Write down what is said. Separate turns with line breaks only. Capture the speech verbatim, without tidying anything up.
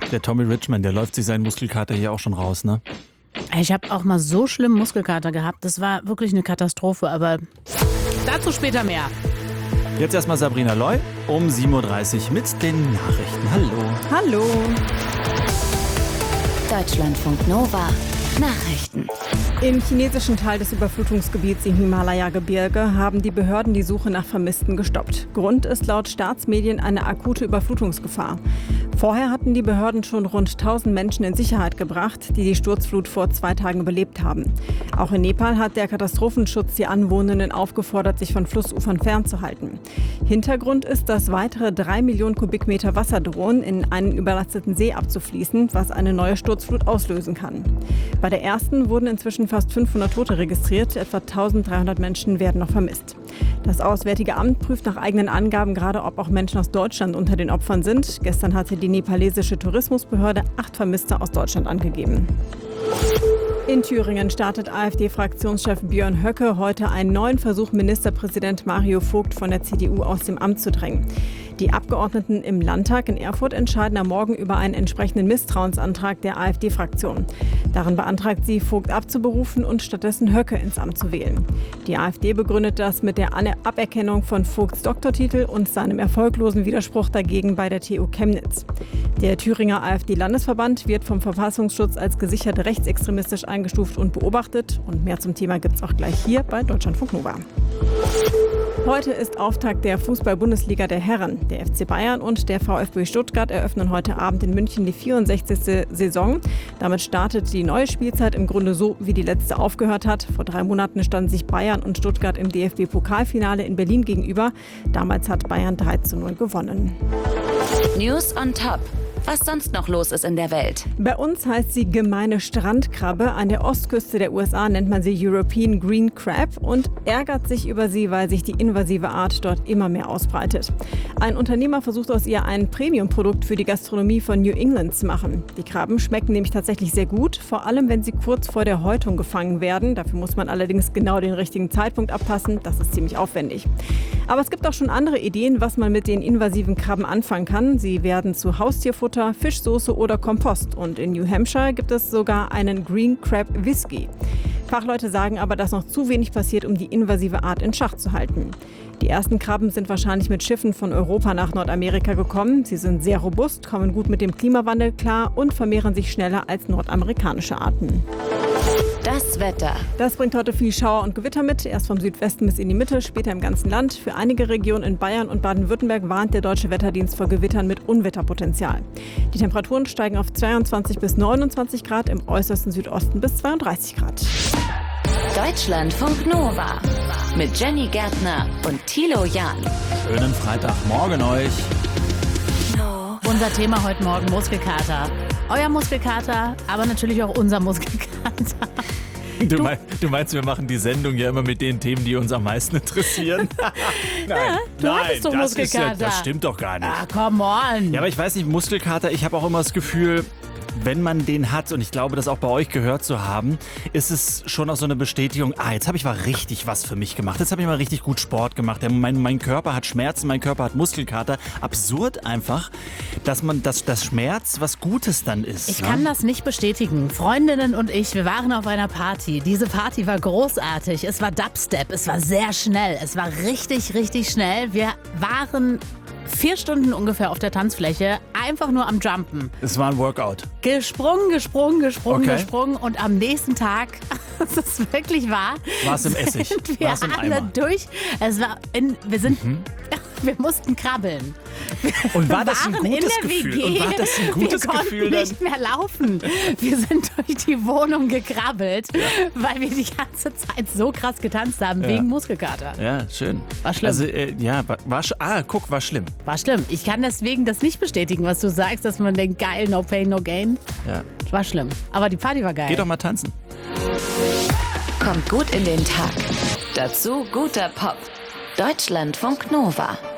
Der Tommy Richman, der läuft sich seinen Muskelkater hier auch schon raus, ne?
Ich habe auch mal so schlimm Muskelkater gehabt. Das war wirklich eine Katastrophe, aber dazu später mehr.
Jetzt erstmal Sabrina Loy um sieben Uhr dreißig mit den Nachrichten. Hallo.
Hallo.
Deutschlandfunk Nova. Nachrichten.
Im chinesischen Teil des Überflutungsgebiets im Himalaya-Gebirge haben die Behörden die Suche nach Vermissten gestoppt. Grund ist laut Staatsmedien eine akute Überflutungsgefahr. Vorher hatten die Behörden schon rund tausend Menschen in Sicherheit gebracht, die die Sturzflut vor zwei Tagen überlebt haben. Auch in Nepal hat der Katastrophenschutz die Anwohnenden aufgefordert, sich von Flussufern fernzuhalten. Hintergrund ist, dass weitere drei Millionen Kubikmeter Wasser drohen, in einen überlasteten See abzufließen, was eine neue Sturzflut auslösen kann. Bei der ersten wurden inzwischen fast fünfhundert Tote registriert, etwa eintausenddreihundert Menschen werden noch vermisst. Das Auswärtige Amt prüft nach eigenen Angaben gerade, ob auch Menschen aus Deutschland unter den Opfern sind. Gestern hatte die nepalesische Tourismusbehörde acht Vermisste aus Deutschland angegeben. In Thüringen startet AfD-Fraktionschef Björn Höcke heute einen neuen Versuch, Ministerpräsident Mario Vogt von der C D U aus dem Amt zu drängen. Die Abgeordneten im Landtag in Erfurt entscheiden am Morgen über einen entsprechenden Misstrauensantrag der AfD-Fraktion. Darin beantragt sie, Vogt abzuberufen und stattdessen Höcke ins Amt zu wählen. Die AfD begründet das mit der Aberkennung von Vogts Doktortitel und seinem erfolglosen Widerspruch dagegen bei der T U Chemnitz. Der Thüringer AfD-Landesverband wird vom Verfassungsschutz als gesichert rechtsextremistisch eingestuft und beobachtet. Und mehr zum Thema gibt es auch gleich hier bei Deutschlandfunk Nova. Heute ist Auftakt der Fußball-Bundesliga der Herren. Der F C Bayern und der VfB Stuttgart eröffnen heute Abend in München die vierundsechzigste Saison. Damit startet die neue Spielzeit im Grunde so, wie die letzte aufgehört hat. Vor drei Monaten standen sich Bayern und Stuttgart im D F B-Pokalfinale in Berlin gegenüber. Damals hat Bayern drei zu null gewonnen.
News on Top. Was sonst noch los ist in der Welt.
Bei uns heißt sie gemeine Strandkrabbe. An der Ostküste der U S A nennt man sie European Green Crab und ärgert sich über sie, weil sich die invasive Art dort immer mehr ausbreitet. Ein Unternehmer versucht aus ihr ein Premium-Produkt für die Gastronomie von New England zu machen. Die Krabben schmecken nämlich tatsächlich sehr gut, vor allem wenn sie kurz vor der Häutung gefangen werden. Dafür muss man allerdings genau den richtigen Zeitpunkt abpassen. Das ist ziemlich aufwendig. Aber es gibt auch schon andere Ideen, was man mit den invasiven Krabben anfangen kann. Sie werden zu Haustierfutter, Fischsoße oder Kompost. Und in New Hampshire gibt es sogar einen Green Crab Whisky. Fachleute sagen aber, dass noch zu wenig passiert, um die invasive Art in Schach zu halten. Die ersten Krabben sind wahrscheinlich mit Schiffen von Europa nach Nordamerika gekommen. Sie sind sehr robust, kommen gut mit dem Klimawandel klar und vermehren sich schneller als nordamerikanische Arten.
Das Wetter.
Das bringt heute viel Schauer und Gewitter mit. Erst vom Südwesten bis in die Mitte, später im ganzen Land. Für einige Regionen in Bayern und Baden-Württemberg warnt der Deutsche Wetterdienst vor Gewittern mit Unwetterpotenzial. Die Temperaturen steigen auf zweiundzwanzig bis neunundzwanzig Grad, im äußersten Südosten bis zweiunddreißig Grad.
Deutschlandfunk Nova mit Jenny Gärtner und Thilo Jahn.
Schönen Freitagmorgen euch.
Unser Thema heute Morgen Muskelkater. Euer Muskelkater, aber natürlich auch unser Muskelkater.
Du, du, mein, du meinst, wir machen die Sendung ja immer mit den Themen, die uns am meisten interessieren? Nein,
Ja, du
nein,
hattest doch
das, ist ja,
Muskelkater.
das stimmt doch gar nicht.
Ah, come on.
Ja, aber ich weiß nicht, Muskelkater, ich habe auch immer das Gefühl, wenn man den hat, und ich glaube, das auch bei euch gehört zu haben, ist es schon auch so eine Bestätigung, ah, jetzt habe ich mal richtig was für mich gemacht. Jetzt habe ich mal richtig gut Sport gemacht. Mein, mein Körper hat Schmerzen, mein Körper hat Muskelkater. Absurd einfach, dass man das, das Schmerz was Gutes dann ist.
Ich
ne?
kann das nicht bestätigen. Freundinnen und ich, wir waren auf einer Party. Diese Party war großartig. Es war Dubstep, es war sehr schnell. Es war richtig, richtig schnell. Wir waren vier Stunden ungefähr auf der Tanzfläche, einfach nur am Jumpen.
Es war ein Workout.
Gesprungen, gesprungen, gesprungen,
Okay.
gesprungen. Und am nächsten Tag, das ist wirklich wahr,
War es im Essig?
sind wir
War es im
alle
Eimer?
durch. Es war in, wir sind, wir mussten krabbeln.
Und war das ein
waren in
gutes
der
Gefühl?
W G.
Und war das ein gutes
wir
Gefühl
konnten
dann?
nicht mehr laufen. Wir sind durch die Wohnung gekrabbelt, weil wir die ganze Zeit so krass getanzt haben,
Ja.
wegen Muskelkater.
Ja, schön.
War schlimm.
Also, äh, ja, war, war sch- ah, guck, war schlimm.
War schlimm. Ich kann deswegen das nicht bestätigen, was du sagst, dass man denkt, geil, no pain, no gain.
Ja.
War schlimm. Aber die Party war geil.
Geh doch mal tanzen.
Kommt gut in den Tag. Dazu guter Pop. Deutschlandfunk Nova.